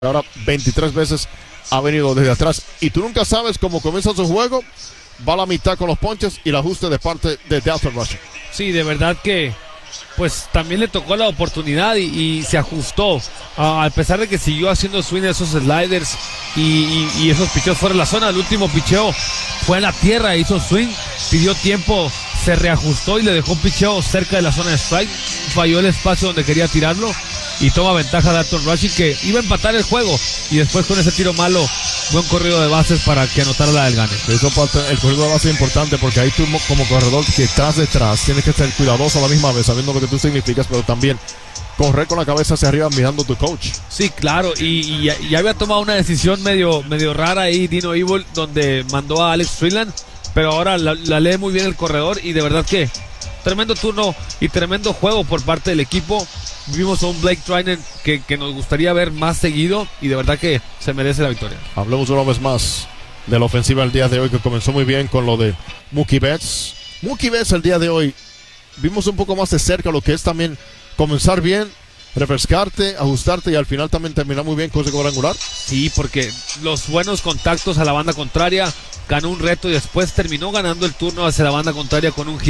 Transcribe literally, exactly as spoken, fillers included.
Ahora veintitrés veces ha venido desde atrás y tú nunca sabes cómo comienza su juego. Va a la mitad con los ponches y el ajuste de parte de Dalton Rushing. Sí, de verdad que pues también le tocó la oportunidad y, y se ajustó, uh, a pesar de que siguió haciendo swing esos sliders y, y, y esos picheos fuera de la zona. El último picheo fue en la tierra, hizo swing, pidió tiempo, se reajustó y le dejó un picheo cerca de la zona de strike, falló el espacio donde quería tirarlo y toma ventaja de Dalton Rushing, que iba a empatar el juego, y después con ese tiro malo, buen corrido de bases para que anotara la del gane. Eso parte, el corrido de base es importante porque ahí tú como corredor que estás detrás tienes que ser cuidadoso a la misma vez, sabiendo lo que tú significas, pero también correr con la cabeza hacia arriba mirando a tu coach. Sí, claro, y, y ya, ya había tomado una decisión medio, medio rara ahí Dino Evil, donde mandó a Alex Freeland, pero ahora la, la lee muy bien el corredor y de verdad que tremendo turno y tremendo juego por parte del equipo. Vimos a un Blake Treinen que, que nos gustaría ver más seguido y de verdad que se merece la victoria. Hablemos una vez más de la ofensiva el día de hoy, que comenzó muy bien con lo de Mookie Betts. Mookie Betts el día de hoy vimos un poco más de cerca lo que es también comenzar bien, refrescarte, ajustarte y al final también terminar muy bien con ese cuadrangular. Sí, porque los buenos contactos a la banda contraria, ganó un reto y después terminó ganando el turno hacia la banda contraria con un hit.